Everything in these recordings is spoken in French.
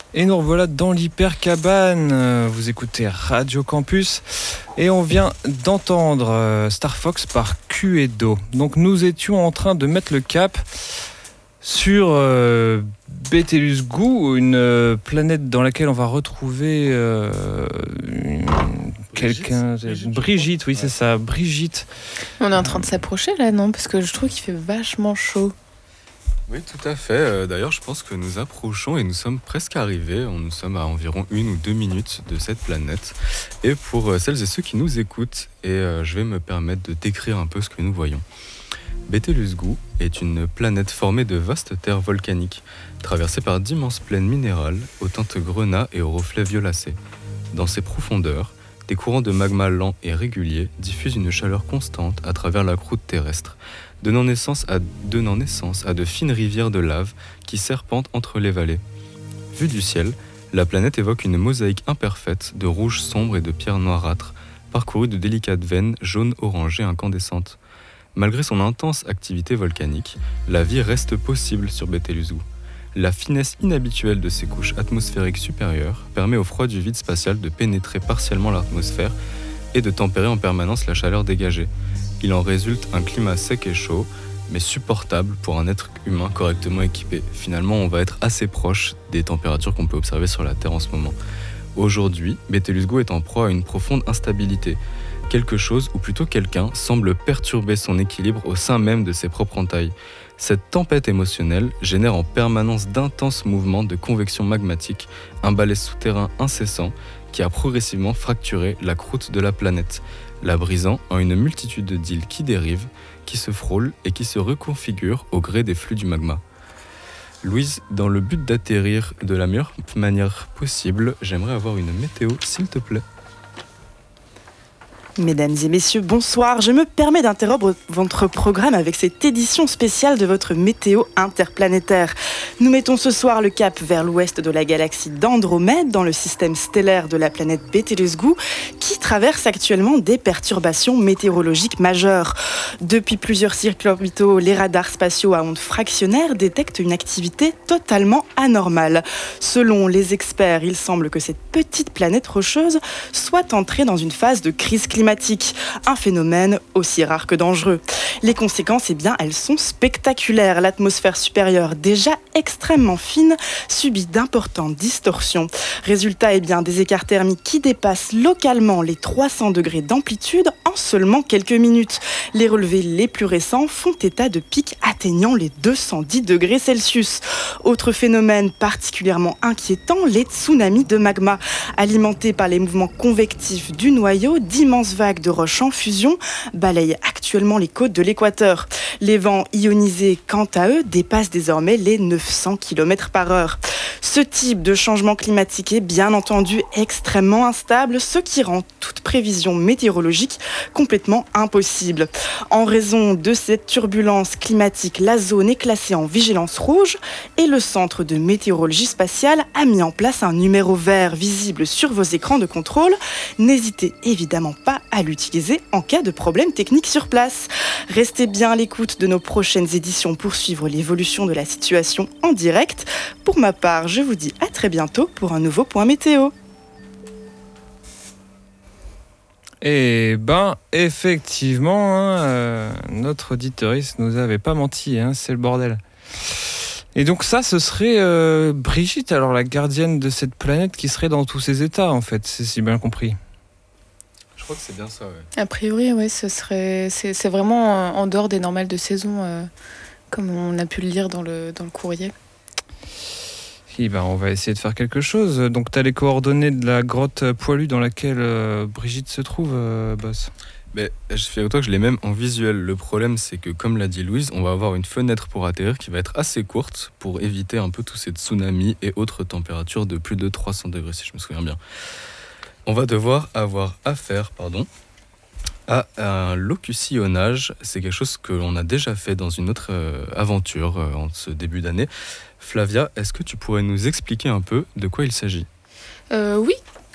Et nous revoilà dans l'Hypercabane. Vous écoutez Radio Campus et on vient d'entendre Star Fox par Cluedo. Donc nous étions en train de mettre le cap sur Betelgeuse, une planète dans laquelle on va retrouver quelqu'un. Brigitte, oui, c'est ça, Brigitte. On est en train de s'approcher là, non? Parce que je trouve qu'il fait vachement chaud. Oui, tout à fait. D'ailleurs, je pense que nous approchons et nous sommes presque arrivés. Nous sommes à environ 1 ou 2 minutes de cette planète. Et pour celles et ceux qui nous écoutent, je vais me permettre de décrire un peu ce que nous voyons. Betelgeuse est une planète formée de vastes terres volcaniques, traversée par d'immenses plaines minérales, aux teintes grenat et aux reflets violacés. Dans ses profondeurs, des courants de magma lents et réguliers diffusent une chaleur constante à travers la croûte terrestre, donnant naissance à de fines rivières de lave qui serpentent entre les vallées. Vue du ciel, la planète évoque une mosaïque imparfaite de rouge sombre et de pierres noirâtres, parcourue de délicates veines jaunes orangées incandescentes. Malgré son intense activité volcanique, la vie reste possible sur Betelgeuse. La finesse inhabituelle de ses couches atmosphériques supérieures permet au froid du vide spatial de pénétrer partiellement l'atmosphère et de tempérer en permanence la chaleur dégagée. Il en résulte un climat sec et chaud, mais supportable pour un être humain correctement équipé. Finalement, on va être assez proche des températures qu'on peut observer sur la Terre en ce moment. Aujourd'hui, Betelgeuse est en proie à une profonde instabilité. Quelque chose, ou plutôt quelqu'un, semble perturber son équilibre au sein même de ses propres entailles. Cette tempête émotionnelle génère en permanence d'intenses mouvements de convection magmatique, un balai souterrain incessant qui a progressivement fracturé la croûte de la planète, la brisant en une multitude d'îles qui dérivent, qui se frôlent et qui se reconfigurent au gré des flux du magma. Louise, dans le but d'atterrir de la meilleure manière possible, j'aimerais avoir une météo, s'il te plaît. Mesdames et messieurs, bonsoir. Je me permets d'interrompre votre programme avec cette édition spéciale de votre météo interplanétaire. Nous mettons ce soir le cap vers l'ouest de la galaxie d'Andromède, dans le système stellaire de la planète Betelgeuse, qui traverse actuellement des perturbations météorologiques majeures. Depuis plusieurs cycles orbitaux, les radars spatiaux à ondes fractionnaires détectent une activité totalement anormale. Selon les experts, il semble que cette petite planète rocheuse soit entrée dans une phase de crise climatique. Un phénomène aussi rare que dangereux. Les conséquences, elles sont spectaculaires. L'atmosphère supérieure, déjà extrêmement fine, subit d'importantes distorsions. Résultat, des écarts thermiques qui dépassent localement les 300 degrés d'amplitude en seulement quelques minutes. Les relevés les plus récents font état de pics atteignant les 210 degrés Celsius. Autre phénomène particulièrement inquiétant, les tsunamis de magma. Alimentés par les mouvements convectifs du noyau, d'immenses vagues de roches en fusion balayent actuellement les côtes de l'équateur. Les vents ionisés, quant à eux, dépassent désormais les 900 km/h. Ce type de changement climatique est bien entendu extrêmement instable, ce qui rend toute prévision météorologique complètement impossible. En raison de cette turbulence climatique, la zone est classée en vigilance rouge et le Centre de météorologie spatiale a mis en place un numéro vert visible sur vos écrans de contrôle. N'hésitez évidemment pas à l'utiliser en cas de problème technique sur place. Restez bien à l'écoute de nos prochaines éditions pour suivre l'évolution de la situation en direct. Pour ma part, je vous dis à très bientôt pour un nouveau point météo. Effectivement, notre auditoriste nous avait pas menti, c'est le bordel. Et donc ça, ce serait Brigitte, alors la gardienne de cette planète qui serait dans tous ses états, en fait, si bien compris. Je crois que c'est bien ça, ouais. A priori, ouais, c'est vraiment en dehors des normales de saison, comme on a pu le lire dans le courrier. Et on va essayer de faire quelque chose. Donc tu as les coordonnées de la grotte poilue dans laquelle Brigitte se trouve, boss. Je fais autant que je l'ai même en visuel. Le problème, c'est que, comme l'a dit Louise, on va avoir une fenêtre pour atterrir qui va être assez courte pour éviter un peu tous ces tsunamis et autres températures de plus de 300 degrés, si je me souviens bien. On va devoir avoir affaire, à un locucionnage. C'est quelque chose que l'on a déjà fait dans une autre aventure en ce début d'année. Flavia, est-ce que tu pourrais nous expliquer un peu de quoi il s'agit ? Oui.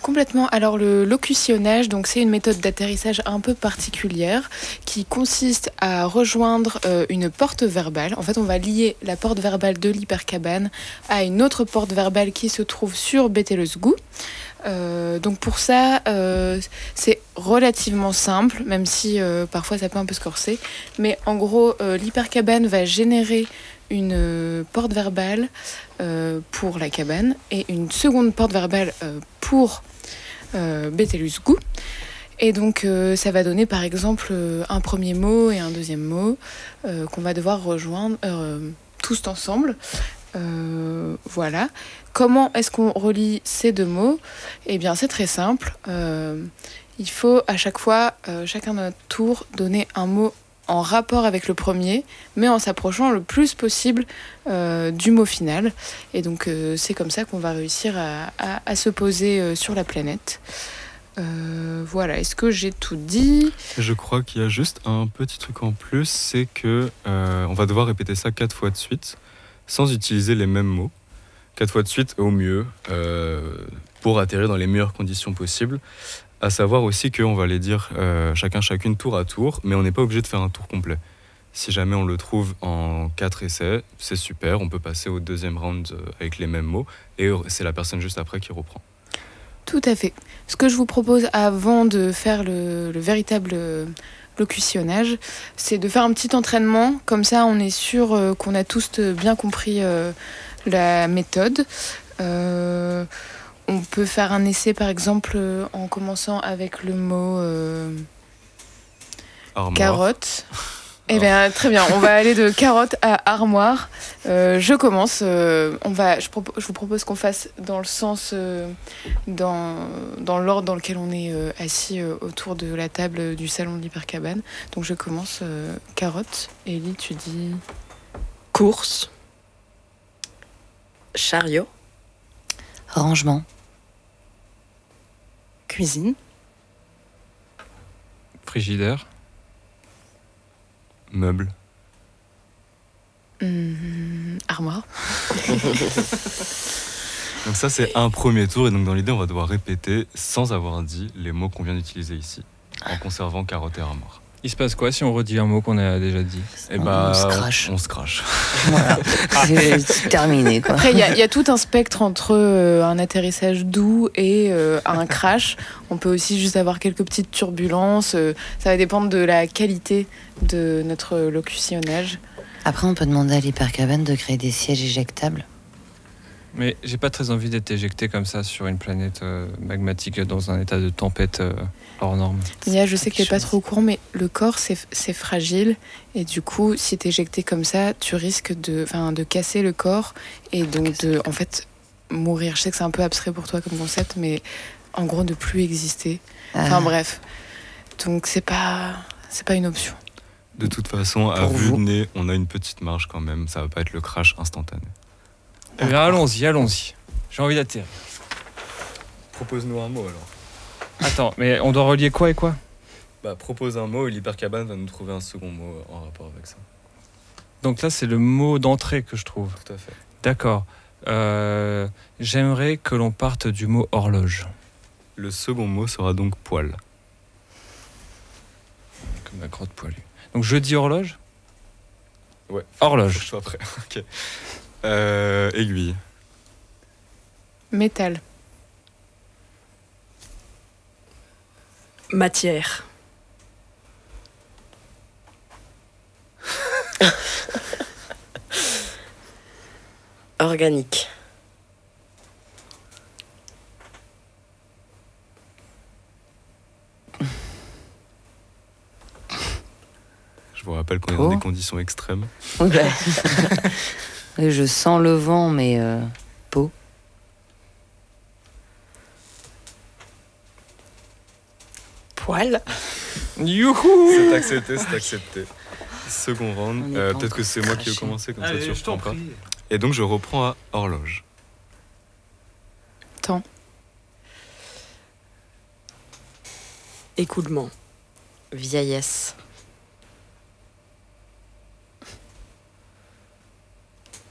Complètement. Alors le locutionnage, donc c'est une méthode d'atterrissage un peu particulière qui consiste à rejoindre une porte verbale. En fait, on va lier la porte verbale de l'hypercabane à une autre porte verbale qui se trouve sur Betelgeuse. Donc pour ça, c'est relativement simple, même si parfois ça peut un peu se corser. Mais en gros, l'hypercabane va générer une porte verbale pour la cabane et une seconde porte verbale pour Betelgeuse. Et donc ça va donner par exemple un premier mot et un deuxième mot qu'on va devoir rejoindre tous ensemble. Voilà. Comment est-ce qu'on relie ces deux mots ? Eh bien c'est très simple. Il faut à chaque fois, chacun à notre tour, donner un mot en rapport avec le premier, mais en s'approchant le plus possible du mot final. Et donc c'est comme ça qu'on va réussir à se poser sur la planète. Voilà, est-ce que j'ai tout dit ? Je crois qu'il y a juste un petit truc en plus, c'est que on va devoir répéter ça 4 fois de suite, sans utiliser les mêmes mots. 4 fois de suite au mieux, pour atterrir dans les meilleures conditions possibles. À savoir aussi qu'on va les dire chacune tour à tour, mais on n'est pas obligé de faire un tour complet. Si jamais on le trouve en 4 essais, c'est super, on peut passer au deuxième round avec les mêmes mots, et c'est la personne juste après qui reprend. Tout à fait. Ce que je vous propose avant de faire le véritable locutionnage, c'est de faire un petit entraînement, comme ça on est sûr qu'on a tous bien compris la méthode. On peut faire un essai par exemple en commençant avec le mot carotte. Eh bien, très bien, on va aller de carotte à armoire. Je commence. Je vous propose qu'on fasse dans le sens, dans l'ordre dans lequel on est assis autour de la table du salon de l'hypercabane. Donc je commence carotte. Ellie, tu dis course, chariot, rangement, cuisine, Frigidaire. Meuble. Armoire. Donc ça c'est un premier tour, et donc dans l'idée on va devoir répéter sans avoir dit les mots qu'on vient d'utiliser ici, en conservant carotte et armoire. Il se passe quoi si on redit un mot qu'on a déjà dit ? Et bah on se crache. On se crache. Voilà, c'est terminé quoi. Après, il y a tout un spectre entre un atterrissage doux et un crash. On peut aussi juste avoir quelques petites turbulences. Ça va dépendre de la qualité de notre locutionnage. Après, on peut demander à l'hypercabane de créer des sièges éjectables. Mais j'ai pas très envie d'être éjecté comme ça sur une planète magmatique dans un état de tempête hors norme. Nia, je sais que t'es pas trop au courant, mais le corps c'est fragile et du coup, si t'es éjecté comme ça, tu risques de casser le corps et donc de en fait mourir. Je sais que c'est un peu abstrait pour toi comme concept, mais en gros ne plus exister. Enfin bref, donc c'est pas une option. De toute façon, à Pour vue vous. de nez, on a une petite marge quand même, ça va pas être le crash instantané. Eh bien, allons-y. J'ai envie d'atterrir. Propose-nous un mot alors. Attends, mais on doit relier quoi et quoi ? Bah propose un mot et l'hypercabane va nous trouver un second mot en rapport avec ça. Donc là, c'est le mot d'entrée que je trouve. Tout à fait. D'accord. J'aimerais que l'on parte du mot horloge. Le second mot sera donc poil. Comme la grotte poilue. Donc je dis horloge ? Ouais. Horloge. Faut que je sois prêt. Ok. Aiguille. Métal. matière, organique, Je vous rappelle qu'on est dans des conditions extrêmes. Oui, bah. Je sens le vent, mais peau. poil, Youhou! C'est accepté, c'est accepté. Second round. On n'est pas Peut-être que encore c'est moi qui ai craché. commencé, comme ça tu reprends pas. Et donc je reprends à horloge. Temps. écoulement, vieillesse,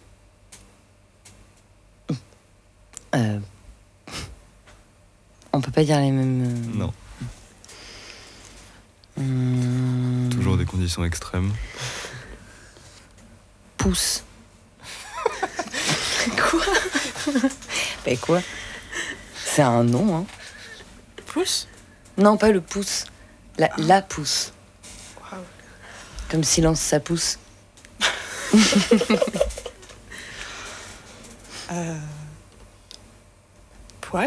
On peut peut pas dire les mêmes. Non. Toujours des conditions extrêmes. Pouce. Quoi? Ben quoi? C'est un nom, hein. Pouce? Non, pas le pouce. La pouce. Waouh. Comme silence, ça pousse. Poil?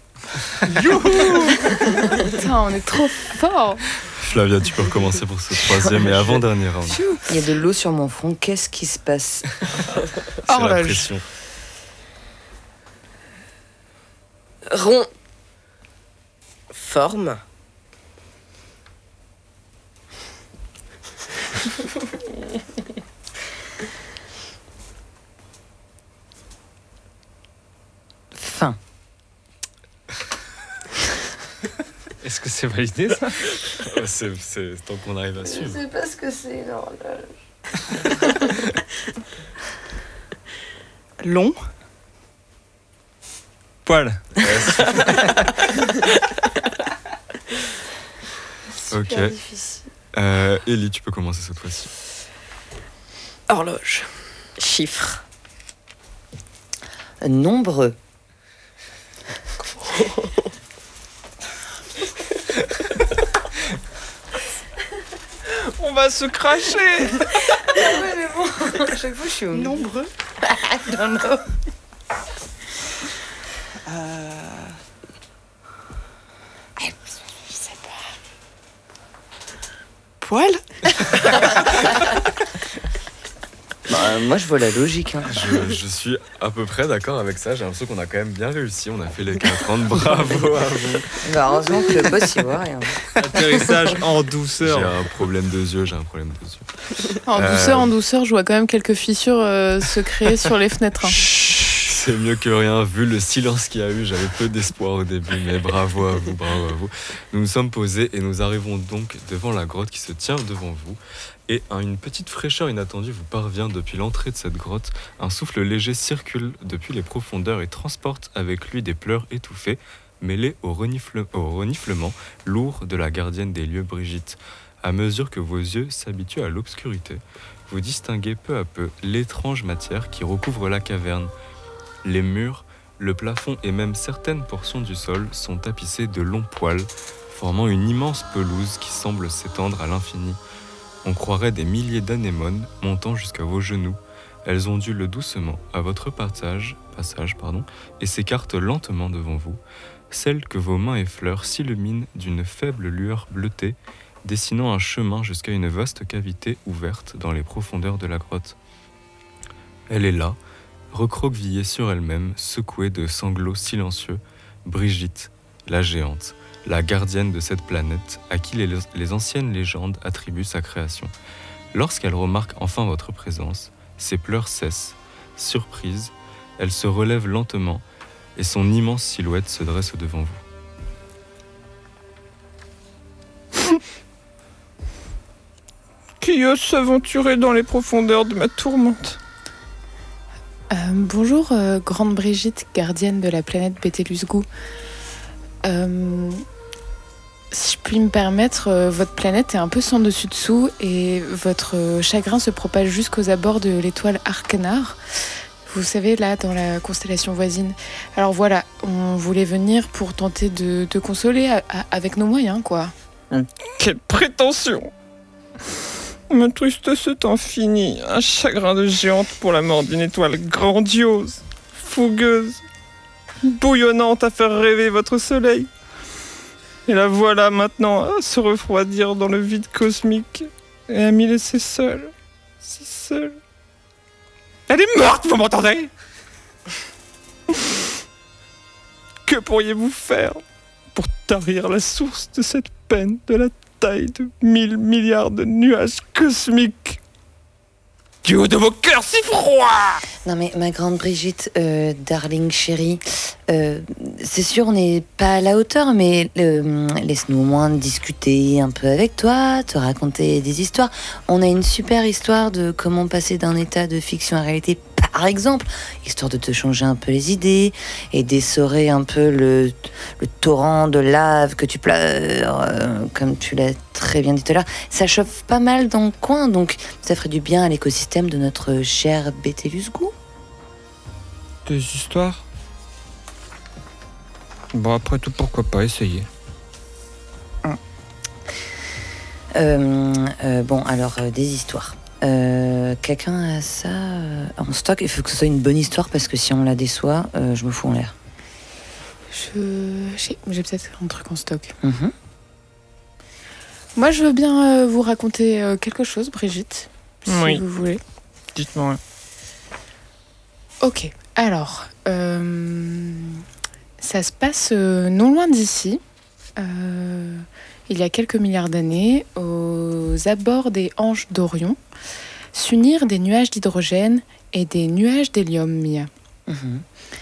Putain, on est trop fort. Flavia, tu peux recommencer pour ce troisième et avant-dernier round. Il y a de l'eau sur mon front, qu'est-ce qui se passe? C'est la Horloge. pression. Rond. Forme. Fin. Est-ce que c'est validé ça? C'est tant qu'on arrive à suivre. sais pas ce que c'est une horloge. Long. Poil. Ok. Super difficile. Ellie, tu peux commencer cette fois-ci. Horloge. Chiffre. Nombreux. On va se cracher. Ouais, mais bon, à chaque fois je suis au Nombreux. I don't know. Poil. Moi je vois la logique. Hein. Je suis à peu près d'accord avec ça. J'ai l'impression qu'on a quand même bien réussi. On a fait les 4 rounds. Bravo à vous. Bah, heureusement que le boss il voit rien. Atterrissage en J'ai douceur. un problème de yeux. En douceur, je vois quand même quelques fissures se créer sur les fenêtres. Hein. C'est mieux que rien. Vu le silence qu'il y a eu, j'avais peu d'espoir au début. Mais bravo à vous, bravo à vous. Nous nous sommes posés et nous arrivons donc devant la grotte qui se tient devant vous. Et une petite fraîcheur inattendue vous parvient depuis l'entrée de cette grotte. Un souffle léger circule depuis les profondeurs et transporte avec lui des pleurs étouffés, mêlés au reniflement lourd de la gardienne des lieux, Brigitte. À mesure que vos yeux s'habituent à l'obscurité, vous distinguez peu à peu l'étrange matière qui recouvre la caverne. Les murs, le plafond et même certaines portions du sol sont tapissés de longs poils, formant une immense pelouse qui semble s'étendre à l'infini. On croirait des milliers d'anémones montant jusqu'à vos genoux. Elles ondulent doucement à votre passage, et s'écartent lentement devant vous. Celles que vos mains effleurent s'illuminent d'une faible lueur bleutée, dessinant un chemin jusqu'à une vaste cavité ouverte dans les profondeurs de la grotte. Elle est là, recroquevillée sur elle-même, secouée de sanglots silencieux, Brigitte, la géante, la gardienne de cette planète à qui les anciennes légendes attribuent sa création. Lorsqu'elle remarque enfin votre présence, ses pleurs cessent. Surprise, elle se relève lentement et son immense silhouette se dresse devant vous. Qui ose s'aventurer dans les profondeurs de ma tourmente? Bonjour, grande Brigitte, gardienne de la planète Betelgeuse. Si je puis me permettre, votre planète est un peu sans dessus-dessous et votre chagrin se propage jusqu'aux abords de l'étoile Arcanar. Vous savez, là, dans la constellation voisine. Alors voilà, on voulait venir pour tenter de te consoler avec nos moyens, quoi. Quelle prétention! Ma tristesse est infinie, un chagrin de géante pour la mort d'une étoile grandiose, fougueuse, bouillonnante à faire rêver votre soleil. Et la voilà maintenant à se refroidir dans le vide cosmique et à m'y laisser seule, si seule. Elle est morte, vous m'entendez? Que pourriez-vous faire pour tarir la source de cette peine de la taille de 1000 milliards de nuages cosmiques? Du haut de vos cœurs si froids! Non mais ma grande Brigitte, darling chérie, c'est sûr on n'est pas à la hauteur, mais laisse-nous au moins discuter un peu avec toi, te raconter des histoires. On a une super histoire de comment passer d'un état de fiction à réalité, paf, par exemple, histoire de te changer un peu les idées et d'essorer un peu le torrent de lave que tu pleures, comme tu l'as très bien dit tout à l'heure. Ça chauffe pas mal dans le coin, donc ça ferait du bien à l'écosystème de notre cher Betelgeuse. Des histoires. Bon, après tout, pourquoi pas essayer. Bon, alors, des histoires. Quelqu'un a ça en stock? Il faut que ce soit une bonne histoire parce que si on la déçoit, je me fous en l'air. J'ai peut-être un truc en stock. Mhm. Moi, je veux bien vous raconter quelque chose, Brigitte, si Oui. vous voulez. Dites-moi. Ok, alors, ça se passe non loin d'ici, il y a quelques milliards d'années, aux abords des hanches d'Orion, s'unirent des nuages d'hydrogène et des nuages d'hélium, Mia. Mhm.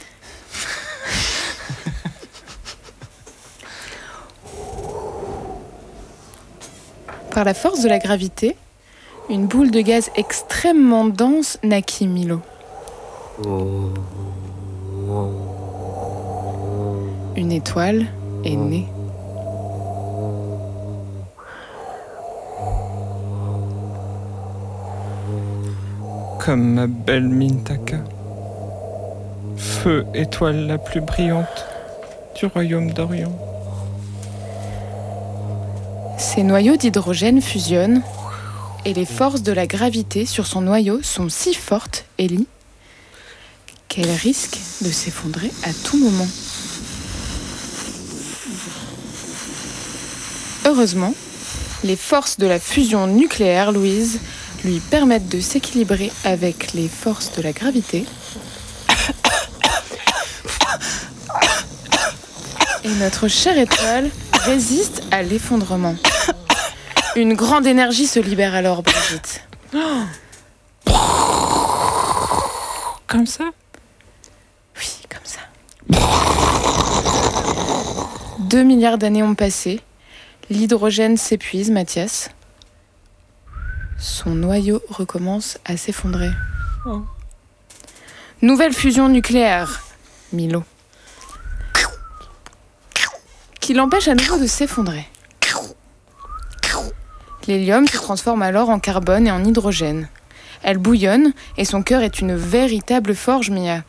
Par la force de la gravité, une boule de gaz extrêmement dense naquit, Milo. Une étoile est née. Comme ma belle Mintaka. Feu, étoile la plus brillante du royaume d'Orion. Ces noyaux d'hydrogène fusionnent et les forces de la gravité sur son noyau sont si fortes, Ellie, qu'elle risque de s'effondrer à tout moment. Heureusement, les forces de la fusion nucléaire, Louise, lui permettent de s'équilibrer avec les forces de la gravité. Et notre chère étoile résiste à l'effondrement. Une grande énergie se libère alors, Brigitte. Comme ça? Oui, comme ça. 2 milliards d'années ont passé. L'hydrogène s'épuise, Mathias. Son noyau recommence à s'effondrer. Oh. Nouvelle fusion nucléaire, Milo, qui l'empêche à nouveau de s'effondrer. L'hélium se transforme alors en carbone et en hydrogène. Elle bouillonne et son cœur est une véritable forge, Mia.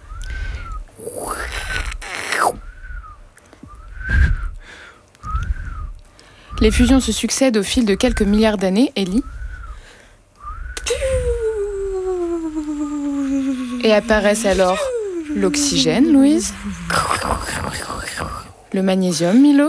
Les fusions se succèdent au fil de quelques milliards d'années, Ellie. Et apparaissent alors l'oxygène, Louise. Le magnésium, Milo.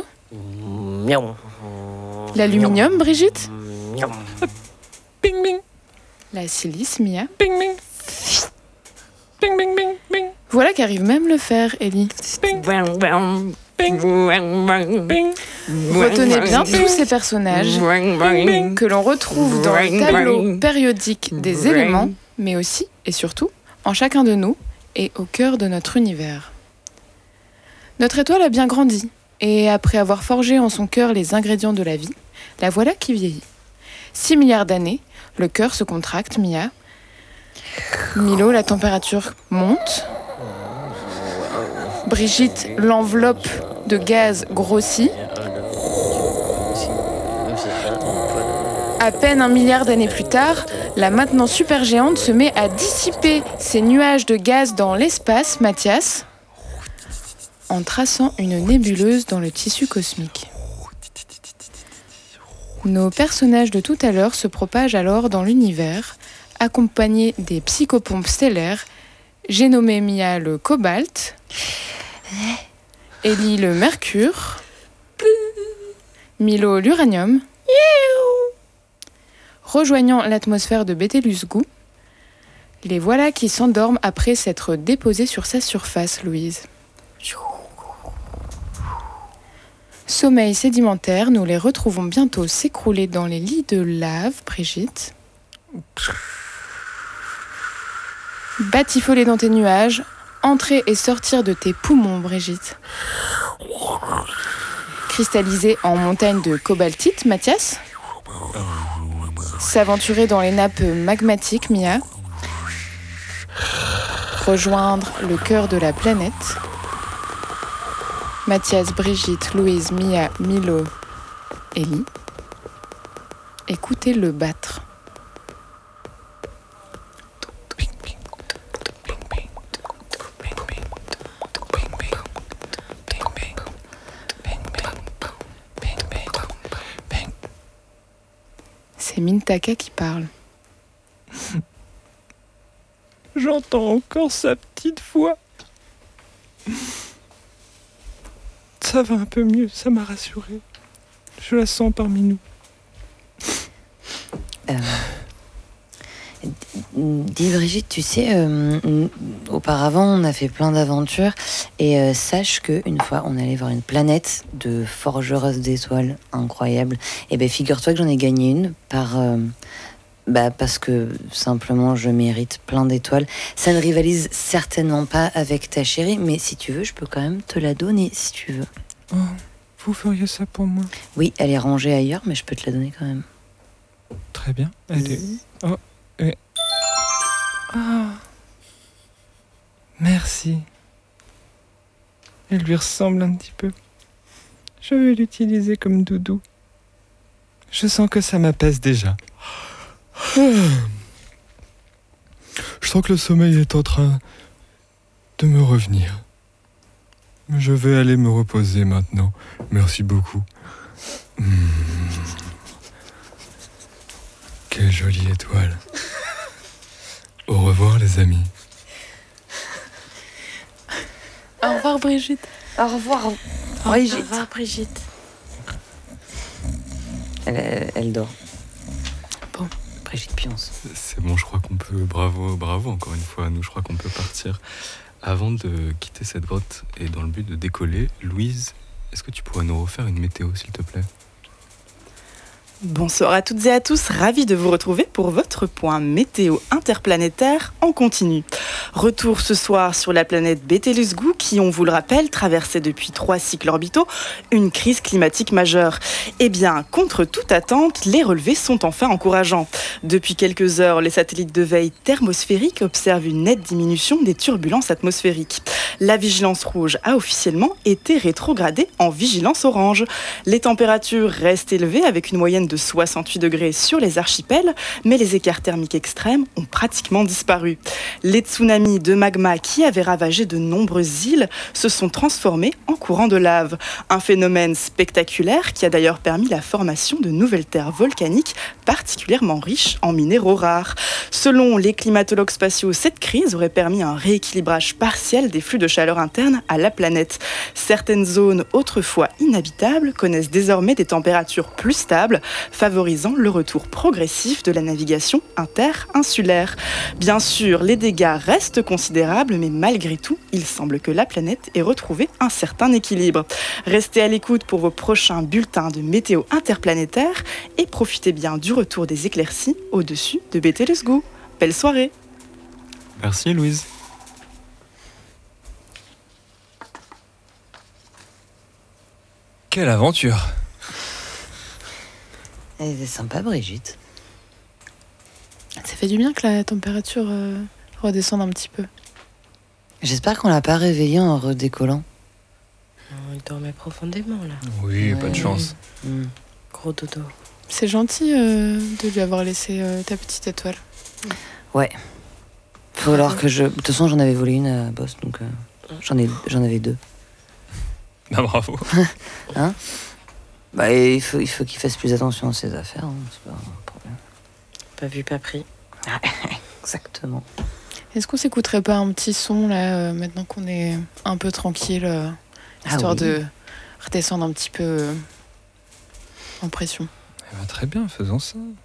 L'aluminium, Brigitte. Bing bing, La silice, Mia. bing bing. Bing bing bing bing. Voilà qu'arrive même le fer, Ellie. Bing bing bing. Retenez bien tous ces personnages que l'on retrouve dans le tableau périodique des éléments, mais aussi et surtout en chacun de nous et au cœur de notre univers. Notre étoile a bien grandi, et après avoir forgé en son cœur les ingrédients de la vie, la voilà qui vieillit. 6 milliards d'années, le cœur se contracte, Mia. Milo, la température monte. Brigitte, l'enveloppe de gaz grossit. À peine 1 milliard d'années plus tard, la maintenant supergéante se met à dissiper ses nuages de gaz dans l'espace, Mathias, en traçant une nébuleuse dans le tissu cosmique. Nos personnages de tout à l'heure se propagent alors dans l'univers, accompagnés des psychopompes stellaires. J'ai nommé Mia le cobalt, Ellie le mercure, Milo l'uranium. Rejoignant l'atmosphère de Betelgeuse, les voilà qui s'endorment après s'être déposés sur sa surface, Louise. Sommeil sédimentaire, nous les retrouvons bientôt s'écrouler dans les lits de lave, Brigitte. Batifoler dans tes nuages, entrer et sortir de tes poumons, Brigitte. Cristalliser en montagne de cobaltite, Mathias. S'aventurer dans les nappes magmatiques, Mia. rejoindre le cœur de la planète. Mathias, Brigitte, Louise, Mia, Milo, Ellie. Écoutez-le battre. C'est Mintaka qui parle. J'entends encore sa petite voix. Ça va un peu mieux, ça m'a rassuré. Je la sens parmi nous. Dis Brigitte, tu sais, auparavant on a fait plein d'aventures et sache qu'une fois on allait voir une planète de forgeresse d'étoiles incroyable. Et ben figure-toi que j'en ai gagné une parce que simplement je mérite plein d'étoiles. Ça ne rivalise certainement pas avec ta chérie, mais si tu veux, je peux quand même te la donner si tu veux. Oh, vous feriez ça pour moi? Oui, elle est rangée ailleurs, mais je peux te la donner quand même. Très bien. Elle est... Oh, et... Ah. Merci. Elle lui ressemble un petit peu. Je vais l'utiliser comme doudou. Je sens que ça m'apaise déjà. Je sens que le sommeil est en train de me revenir. Je vais aller me reposer maintenant. Merci beaucoup. Quelle jolie étoile. Au revoir les amis. Au revoir Brigitte. Au revoir Brigitte. Au revoir, Brigitte. Elle dort. Bon. Brigitte Pionce. C'est bon, je crois qu'on peut... Bravo encore une fois à nous. Je crois qu'on peut partir. Avant de quitter cette grotte et dans le but de décoller, Louise, est-ce que tu pourrais nous refaire une météo, s'il te plaît? Bonsoir à toutes et à tous, ravi de vous retrouver pour votre point météo interplanétaire en continu. Retour ce soir sur la planète Betelgeuse qui, on vous le rappelle, traversait depuis 3 cycles orbitaux une crise climatique majeure. Eh bien, contre toute attente, les relevés sont enfin encourageants. Depuis quelques heures, les satellites de veille thermosphérique observent une nette diminution des turbulences atmosphériques. La vigilance rouge a officiellement été rétrogradée en vigilance orange. Les températures restent élevées avec une moyenne de 68 degrés sur les archipels, mais les écarts thermiques extrêmes ont pratiquement disparu. Les tsunamis de magma qui avaient ravagé de nombreuses îles se sont transformés en courants de lave. Un phénomène spectaculaire qui a d'ailleurs permis la formation de nouvelles terres volcaniques particulièrement riches en minéraux rares. Selon les climatologues spatiaux, cette crise aurait permis un rééquilibrage partiel des flux de chaleur interne à la planète. Certaines zones autrefois inhabitables connaissent désormais des températures plus stables, favorisant le retour progressif de la navigation interinsulaire. Bien sûr, les dégâts restent considérables, mais malgré tout, il semble que la planète ait retrouvé un certain équilibre. Restez à l'écoute pour vos prochains bulletins de météo interplanétaire et profitez bien du retour des éclaircies au-dessus de Betelgeuse. Belle soirée! Merci Louise. Quelle aventure! Elle était sympa, Brigitte. Ça fait du bien que la température redescende un petit peu. J'espère qu'on l'a pas réveillé en redécollant. Non, il dormait profondément, là. Oui, pas de chance. Gros dodo. C'est gentil de lui avoir laissé ta petite étoile. Ouais. Faut alors que je... De toute façon, j'en avais volé une à Boss, donc j'en avais 2. Bah bravo. Hein? Bah, il faut qu'il fasse plus attention à ses affaires, hein. C'est pas un problème. Pas vu, pas pris. Exactement. Est-ce qu'on s'écouterait pas un petit son, là, maintenant qu'on est un peu tranquille, histoire oui. de redescendre un petit peu en pression? Eh ben, très bien, faisons ça.